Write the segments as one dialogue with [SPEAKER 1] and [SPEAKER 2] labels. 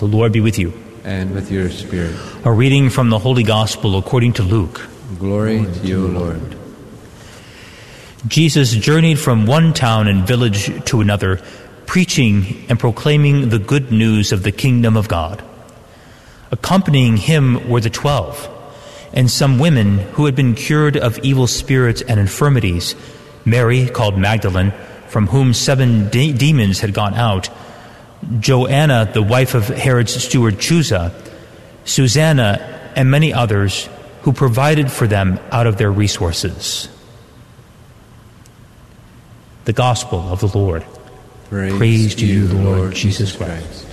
[SPEAKER 1] The Lord be with you.
[SPEAKER 2] And with your spirit.
[SPEAKER 1] A reading from the Holy Gospel according to Luke.
[SPEAKER 2] Glory to you, Lord.
[SPEAKER 1] Jesus journeyed from one town and village to another, preaching and proclaiming the good news of the kingdom of God. Accompanying him were the 12, and some women who had been cured of evil spirits and infirmities, Mary, called Magdalene, from whom 7 demons had gone out, Joanna, the wife of Herod's steward Chuza, Susanna, and many others who provided for them out of their resources. The Gospel of the Lord. Praise to you, Lord Jesus Christ.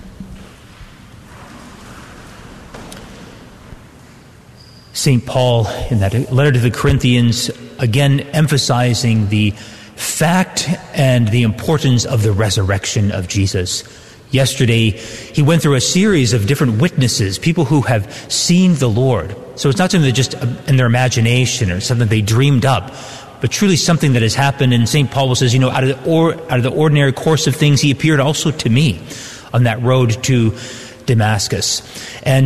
[SPEAKER 1] St. Paul, in that letter to the Corinthians, again emphasizing the fact and the importance of the resurrection of Jesus. Yesterday, he went through a series of different witnesses, people who have seen the Lord. So it's not something that just in their imagination or something they dreamed up, but truly something that has happened. And St. Paul says, out of the ordinary course of things, he appeared also to me on that road to Damascus. And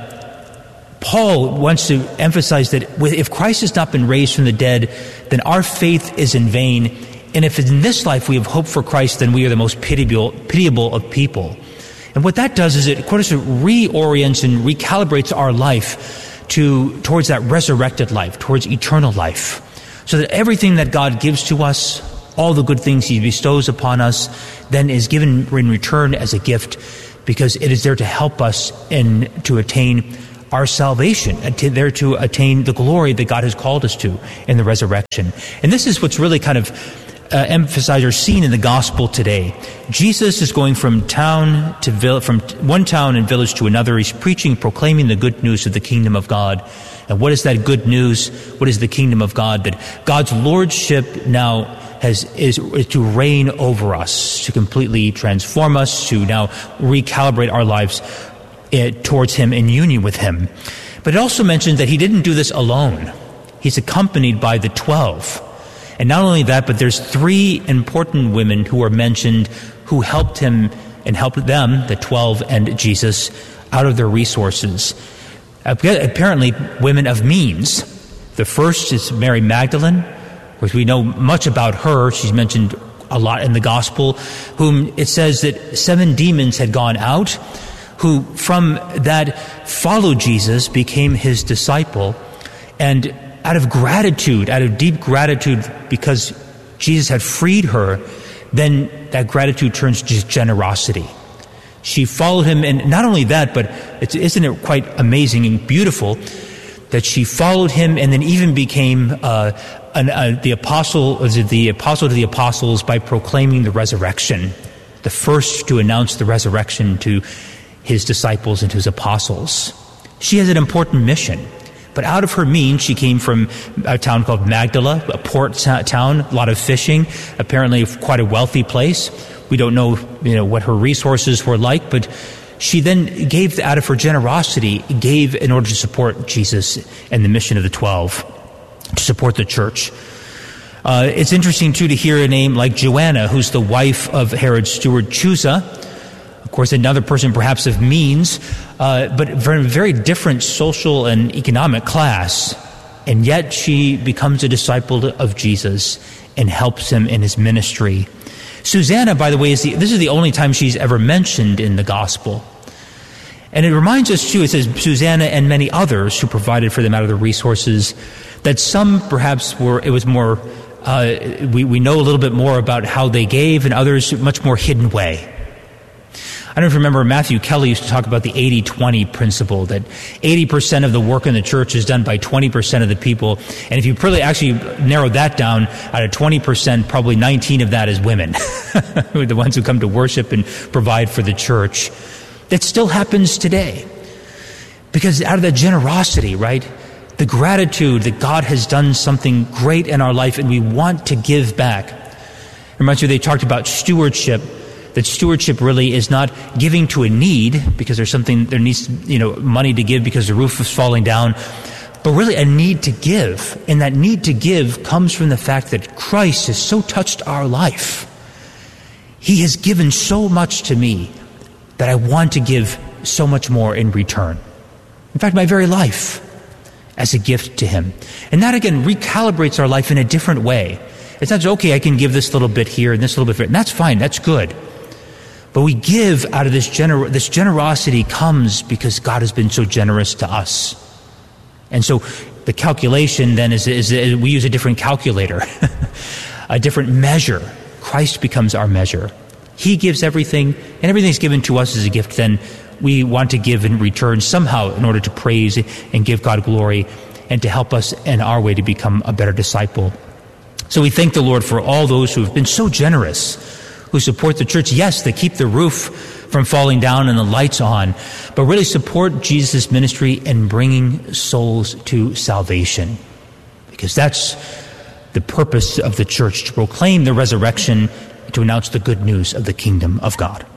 [SPEAKER 1] Paul wants to emphasize that if Christ has not been raised from the dead, then our faith is in vain. And if in this life we have hope for Christ, then we are the most pitiable of people. And what that does is it reorients and recalibrates our life towards that resurrected life, towards eternal life. So that everything that God gives to us, all the good things he bestows upon us, then is given in return as a gift, because it is there to help us to attain our salvation, there to attain the glory that God has called us to in the resurrection. And this is what's really kind of emphasized or seen in the gospel today. Jesus is going from one town and village to another. He's preaching, proclaiming the good news of the kingdom of God. And what is that good news? What is the kingdom of God? That God's lordship now is to reign over us, to completely transform us, to now recalibrate our lives towards him in union with him. But it also mentions that he didn't do this alone. He's accompanied by the 12. And not only that, but there's 3 important women who are mentioned who helped him and helped them, the 12 and Jesus, out of their resources. Apparently, women of means. The first is Mary Magdalene, which we know much about her. She's mentioned a lot in the gospel, whom it says that 7 demons had gone out, who from that followed Jesus, became his disciple, and out of deep gratitude, because Jesus had freed her, then that gratitude turns to generosity. She followed him, and not only that, but isn't it quite amazing and beautiful that she followed him and then even became the apostle to the apostles by proclaiming the resurrection, the first to announce the resurrection to his disciples and to his apostles. She has an important mission. But out of her means, she came from a town called Magdala, a port town, a lot of fishing, apparently quite a wealthy place. We don't know, what her resources were like, but she then gave out of her generosity, gave in order to support Jesus and the mission of the 12, to support the church. It's interesting, too, to hear a name like Joanna, who's the wife of Herod's steward Chuza. Of course, another person perhaps of means, but very, very different social and economic class. And yet she becomes a disciple of Jesus and helps him in his ministry. Susanna, by the way, this is the only time she's ever mentioned in the gospel. And it reminds us, too, it says Susanna and many others who provided for them out of the resources, that some perhaps we know a little bit more about how they gave, and others much more hidden way. I don't know if you remember, Matthew Kelly used to talk about the 80-20 principle, that 80% of the work in the church is done by 20% of the people. And if you really actually narrow that down, out of 20%, probably 19 of that is women, the ones who come to worship and provide for the church. That still happens today. Because out of that generosity, right, the gratitude that God has done something great in our life and we want to give back. Reminds you, they talked about stewardship. That stewardship really is not giving to a need because there needs money to give because the roof is falling down, but really a need to give. And that need to give comes from the fact that Christ has so touched our life. He has given so much to me. that I want to give so much more in return. In fact, my very life as a gift to him. And that, again, recalibrates our life in a different way. It's not just, okay, I can give this little bit here and this little bit there, and that's fine, that's good. But we give out of this generosity comes because God has been so generous to us. And so the calculation then is we use a different calculator, a different measure. Christ becomes our measure. He gives everything, and everything's given to us as a gift. Then we want to give in return somehow in order to praise and give God glory and to help us in our way to become a better disciple. So we thank the Lord for all those who have been so generous, who support the church. Yes, they keep the roof from falling down and the lights on, but really support Jesus' ministry in bringing souls to salvation. Because that's the purpose of the church, to proclaim the resurrection, to announce the good news of the kingdom of God.